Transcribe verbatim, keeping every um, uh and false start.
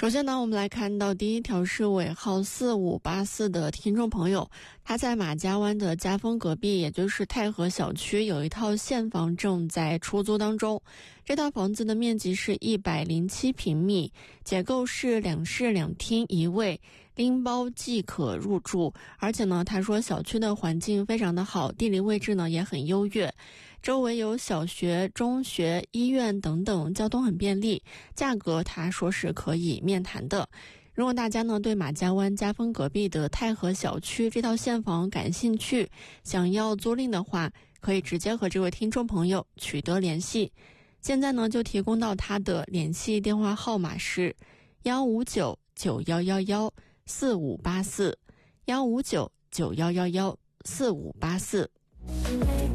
首先呢，我们来看到第一条是尾号四五八四的听众朋友，他在马家湾的家峰隔壁，也就是太和小区有一套现房正在出租当中。这套房子的面积是一百零七平米，结构是两室两厅一卫，拎包即可入住。而且呢，他说小区的环境非常的好，地理位置呢也很优越，周围有小学、中学、医院等等，交通很便利，价格他说是可以面谈的。如果大家呢对马家湾家峰隔壁的太和小区这套现房感兴趣，想要租赁的话，可以直接和这位听众朋友取得联系。现在呢就提供到他的联系电话号码是幺五九九幺幺幺四五八四幺五九九幺幺幺四五八四。